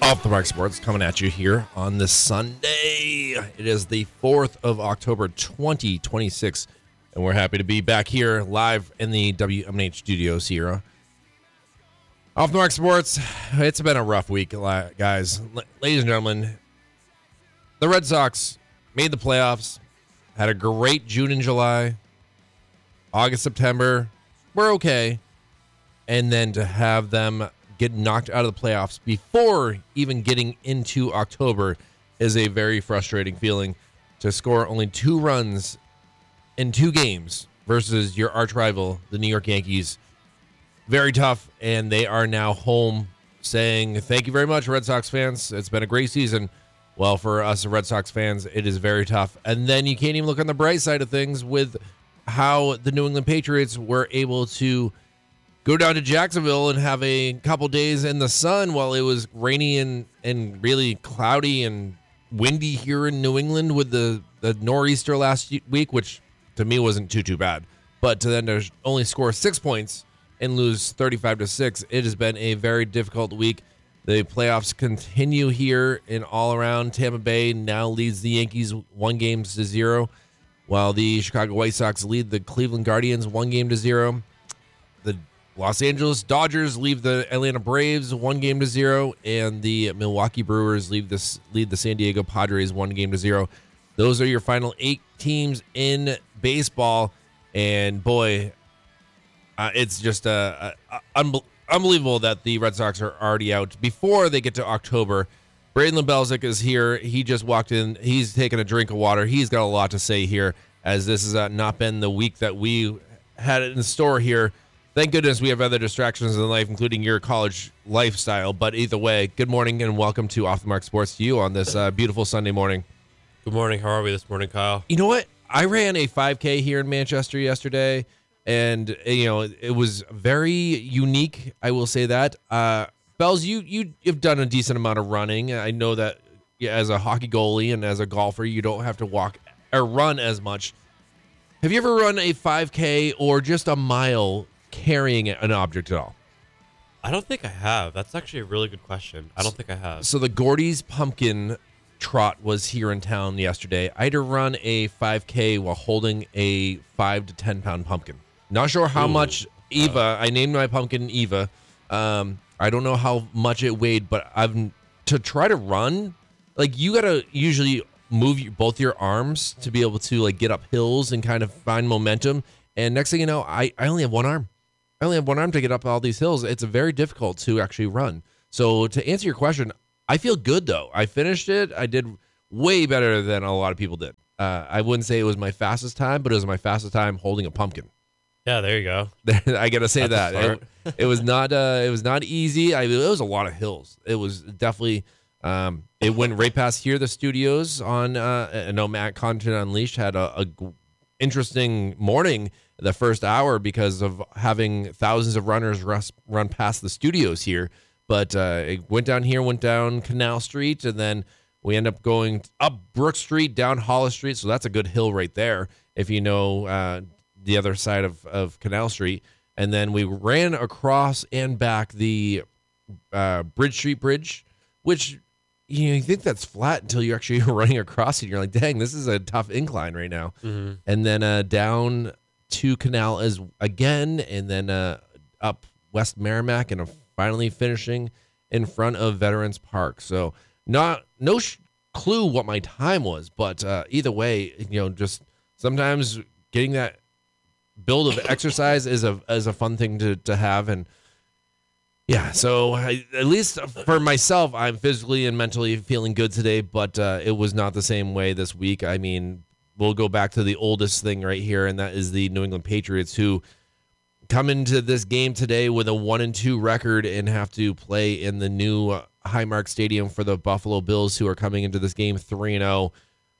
Off the Mark Sports coming at you here on this Sunday. It is the 4th of October, 2026, and we're happy to be back here live in the WMNH studios here. Off the Mark Sports, it's been a rough week, guys. Ladies and gentlemen, the Red Sox made the playoffs, had a great June and July. August, September, we're okay. And then to have them get knocked out of the playoffs before even getting into October is a very frustrating feeling. To score only 2 runs in 2 games versus your arch rival, the New York Yankees. Very tough, and they are now home saying, thank you very much, Red Sox fans. It's been a great season. Well, for us Red Sox fans, it is very tough. And then you can't even look on the bright side of things with how the New England Patriots were able to go down to Jacksonville and have a couple days in the sun while it was rainy and really cloudy and windy here in New England with the nor'easter last week, which to me wasn't too bad. But to then only score 6 points and lose 35-6, it has been a very difficult week. The playoffs continue here in all around. Tampa Bay now leads the Yankees 1-0, while the Chicago White Sox lead the Cleveland Guardians 1-0. The Los Angeles Dodgers leave the Atlanta Braves 1-0, and the Milwaukee Brewers lead the San Diego Padres 1-0. Those are your final 8 teams in baseball, and boy, it's just unbelievable that the Red Sox are already out before they get to October. Braden Lebelzik is here. He just walked in. He's taking a drink of water. He's got a lot to say here, as this has not been the week that we had in store here. Thank goodness we have other distractions in life, including your college lifestyle. But either way, good morning and welcome to Off the Mark Sports to you on this beautiful Sunday morning. Good morning. How are we this morning, Kyle? You know what? I ran a 5K here in Manchester yesterday, and it was very unique. I will say that. Bells, you've done a decent amount of running. I know that as a hockey goalie and as a golfer, you don't have to walk or run as much. Have you ever run a 5K or just a mile carrying an object at all? I don't think I have. That's actually a really good question. I don't think I have. So the Gordy's Pumpkin Trot was here in town yesterday. I had to run a 5K while holding a 5 to 10 pound pumpkin. Not sure how much Eva. I named my pumpkin Eva. I don't know how much it weighed, but to try to run, like, you gotta usually move both your arms to be able to like get up hills and kind of find momentum. And next thing you know, I only have one arm. I only have one arm to get up all these hills. It's very difficult to actually run. So to answer your question, I feel good though. I finished it. I did way better than a lot of people did. I wouldn't say it was my fastest time, but it was my fastest time holding a pumpkin. Yeah, there you go. I gotta say that it was not easy. It was a lot of hills. It was definitely. It went right past here, the studios on. I know Matt Content Unleashed had a interesting morning, the first hour, because of having thousands of runners run past the studios here. But it went down Canal Street, and then we end up going up Brook Street, down Hollis Street. So that's a good hill right there, if you know the other side of Canal Street. And then we ran across and back the Bridge Street Bridge, which you think that's flat until you're actually running across it. You're like, dang, this is a tough incline right now. Mm-hmm. And then down to Canal again, and then up West Merrimack, and finally finishing in front of Veterans Park. So no clue what my time was, but either way, just sometimes getting that build of exercise is a fun thing to have. And yeah, so at least for myself, I'm physically and mentally feeling good today, but it was not the same way this week. I mean, we'll go back to the oldest thing right here, and that is the New England Patriots, who come into this game today with a 1-2 record and have to play in the new Highmark Stadium for the Buffalo Bills, who are coming into this game 3-0.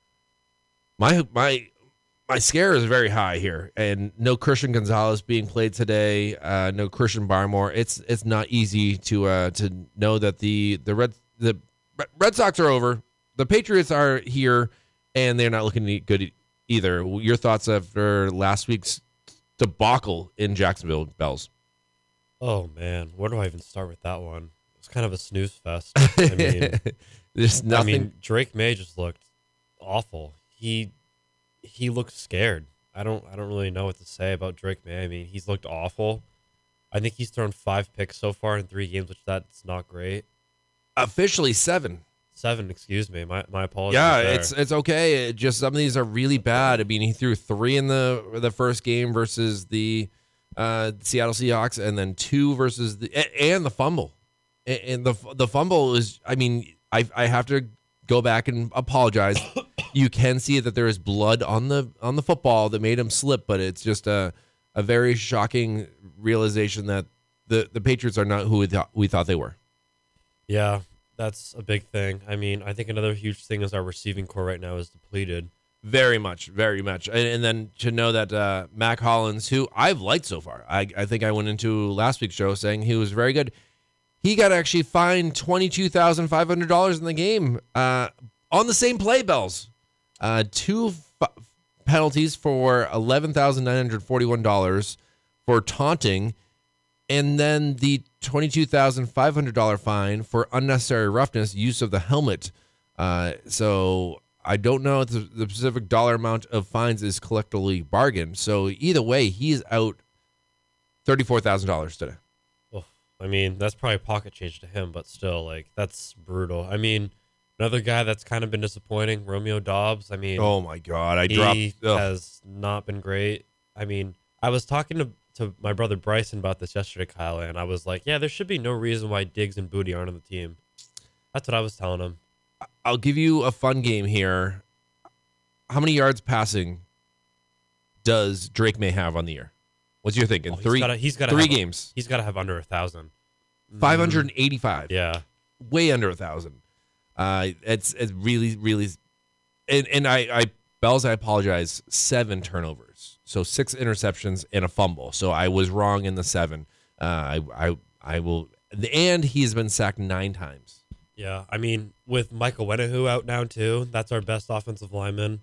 My scare is very high here, and no Christian Gonzalez being played today. No Christian Barmore. It's not easy to know that the Red Sox are over. The Patriots are here, and they're not looking good either. Your thoughts after last week's debacle in Jacksonville, Bells? Oh man, where do I even start with that one? It's kind of a snooze fest. I mean, There's nothing. I mean, Drake May just looked awful. He looked scared. I don't really know what to say about Drake May. I mean, he's looked awful. I think he's thrown 5 picks so far in 3 games, which that's not great. Officially 7. 7, excuse me. My apologies. Yeah, there. it's okay. It just some of these are really bad. I mean, he threw 3 in the first game versus the Seattle Seahawks, and then 2 versus the fumble. And the fumble is, I mean, I have to go back and apologize. You can see that there is blood on the football that made him slip, but it's just a very shocking realization that the Patriots are not who we thought they were. Yeah, that's a big thing. I mean, I think another huge thing is our receiving core right now is depleted. Very much, very much. And then to know that Mac Hollins, who I've liked so far, I think I went into last week's show saying he was very good. He got actually fined $22,500 in the game on the same play, Bells. 2 penalties for $11,941 for taunting, and then the $22,500 fine for unnecessary roughness, use of the helmet. So I don't know if the specific dollar amount of fines is collectively bargained. So either way, he's out $34,000 today. Well, I mean, that's probably pocket change to him, but still, like, that's brutal. I mean, another guy that's kind of been disappointing, Romeo Doubs. I mean, oh my God, he has not been great. I mean, I was talking to my brother Bryson about this yesterday, Kyle, and I was like, yeah, there should be no reason why Diggs and Booty aren't on the team. That's what I was telling him. I'll give you a fun game here. How many yards passing does Drake May have on the year? What's your thinking? He's got 3 games. He's got to have under 1,000. 585. Yeah, way under 1,000. It's really, really, and I Bells, I apologize. 7 turnovers, so 6 interceptions and a fumble. So I was wrong in the 7. I will, and he's been sacked 9 times. Yeah, I mean, with Michael Wenahu out now too, that's our best offensive lineman.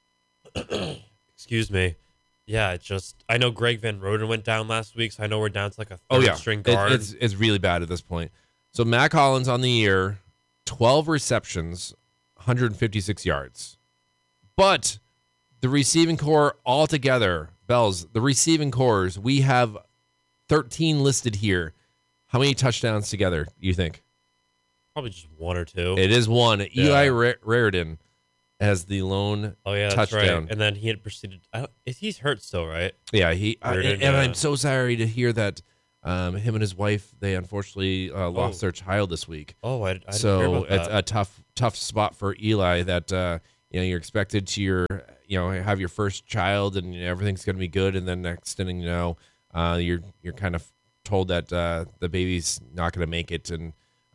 Excuse me. Yeah, I know Greg Van Roden went down last week, so I know we're down to like a third string guard. It's really bad at this point. So Mac Hollins on the year, 12 receptions, 156 yards. But the receiving core altogether, Bells, the receiving cores, we have 13 listed here. How many touchdowns together do you think? Probably just 1 or 2. It is 1. Yeah. Eli Raridan has the lone that's touchdown. Right. And then he had proceeded. He's hurt still, right? Yeah, I'm so sorry to hear that him and his wife, they unfortunately lost their child this week. Oh, I didn't so hear about that. It's a tough spot for Eli that you're expected to have your first child and everything's going to be good, and then next thing you know, you're kind of told that the baby's not going to make it, and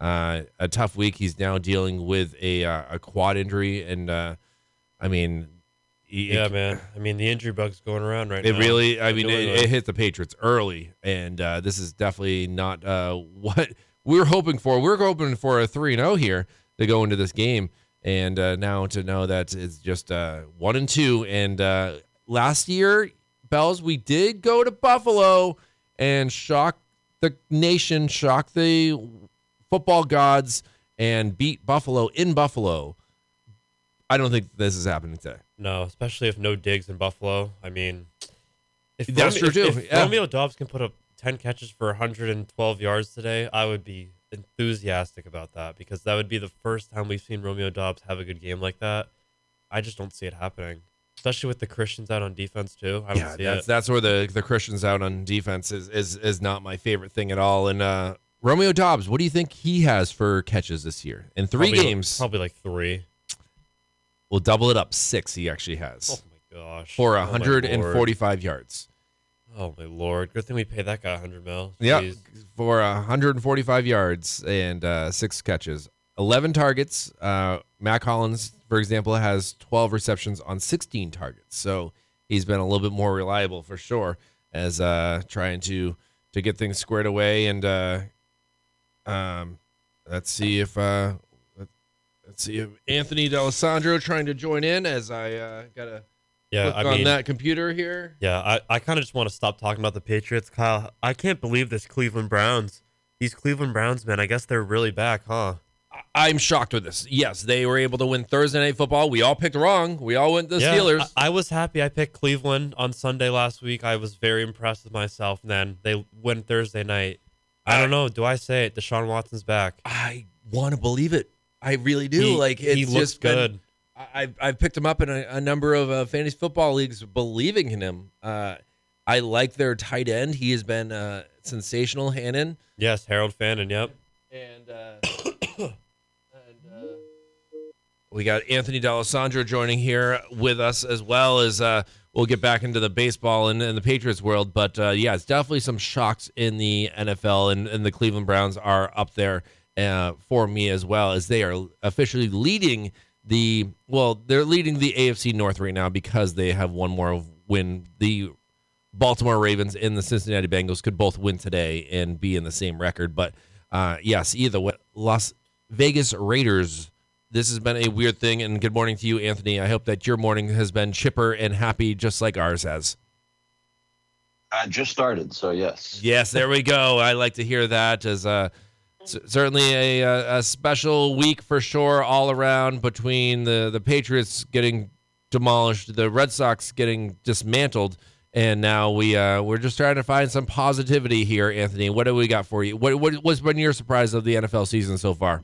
a tough week. He's now dealing with a quad injury, and I mean, man. I mean, the injury bug's going around right now. It really, I mean, it hit the Patriots early, and this is definitely not what we were hoping for. We were hoping for a 3-0 here to go into this game, and now to know that it's just 1-2. And last year, Bells, we did go to Buffalo and shock the nation, shock the football gods, and beat Buffalo in Buffalo. I don't think this is happening today. No, especially if no Diggs in Buffalo. I mean, if Romeo Doubs can put up 10 catches for 112 yards today, I would be enthusiastic about that, because that would be the first time we've seen Romeo Doubs have a good game like that. I just don't see it happening, especially with the Christians out on defense too. I don't see it. That's where the Christians out on defense is not my favorite thing at all. And Romeo Doubs, what do you think he has for catches this year in 3 games? Probably like 3. We'll double it up. 6 he actually has. Oh my gosh! For 145 yards. Oh my Lord! Good thing we paid that guy $100 million. Yeah, for 145 yards and 6 catches, 11 targets. Mac Hollins, for example, has 12 receptions on 16 targets. So he's been a little bit more reliable for sure, as trying to get things squared away. And let's see if Anthony D'Alessandro trying to join in, as I gotta. Click on that computer here. Yeah, I kind of just want to stop talking about the Patriots, Kyle. I can't believe this Cleveland Browns. These Cleveland Browns, man, I guess they're really back, huh? I'm shocked with this. Yes, they were able to win Thursday Night Football. We all picked wrong. We all went the Steelers. I was happy I picked Cleveland on Sunday last week. I was very impressed with myself. And then they win Thursday night. I don't know. Do I say it? Deshaun Watson's back. I want to believe it. I really do. He looks just good. I've picked him up in a number of fantasy football leagues, believing in him. I like their tight end. He has been sensational, Hannon. Yes, Harold Fannin. Yep. And we got Anthony D'Alessandro joining here with us, as well as we'll get back into the baseball and the Patriots world. But it's definitely some shocks in the NFL, and the Cleveland Browns are up there for me as well, as they are officially leading they're leading the AFC North right now because they have one more win. The Baltimore Ravens and the Cincinnati Bengals could both win today and be in the same record. But yes, either way, Las Vegas Raiders. This has been a weird thing, and good morning to you, Anthony. I hope that your morning has been chipper and happy, just like ours has. I just started, so yes. Yes, there we go. I like to hear that. As certainly a special week for sure, all around, between the Patriots getting demolished, the Red Sox getting dismantled, and now we're just trying to find some positivity here, Anthony. What do we got for you? What's been your surprise of the NFL season so far?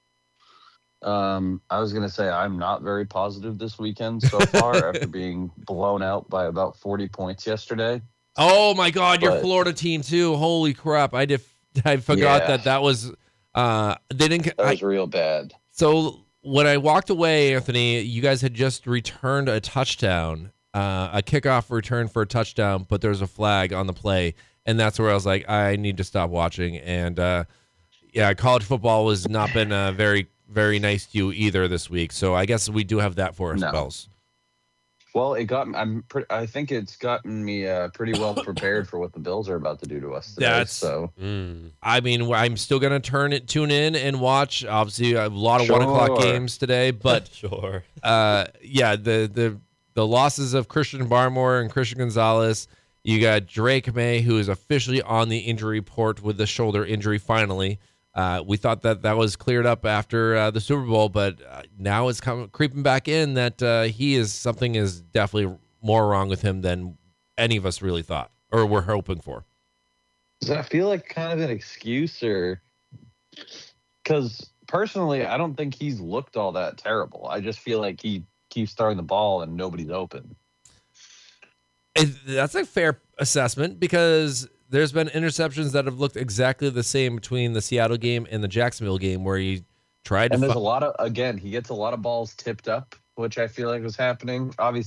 I was going to say I'm not very positive this weekend so far after being blown out by about 40 points yesterday. Oh, my God, your Florida team, too. Holy crap. I forgot that was they didn't. That was real bad. So when I walked away, Anthony, you guys had just returned a touchdown, a kickoff return for a touchdown, but there was a flag on the play, and that's where I was like, I need to stop watching. And, college football has not been very very nice to you either this week. So I guess we do have that for ourselves. Well, I think it's gotten me pretty well prepared for what the Bills are about to do to us today. I mean, I'm still going to tune in and watch. Obviously, a lot of 1 o'clock games today, but sure. The losses of Christian Barmore and Christian Gonzalez. You got Drake May, who is officially on the injury report with the shoulder injury finally. We thought that was cleared up after the Super Bowl, but now it's creeping back in that something is definitely more wrong with him than any of us really thought or were hoping for. Does that feel like kind of an excuse, or because personally, I don't think he's looked all that terrible. I just feel like he keeps throwing the ball and nobody's open. That's a fair assessment, because there's been interceptions that have looked exactly the same between the Seattle game and the Jacksonville game, where he tried to. And there's a lot of, again, he gets a lot of balls tipped up, which I feel like was happening. Obviously,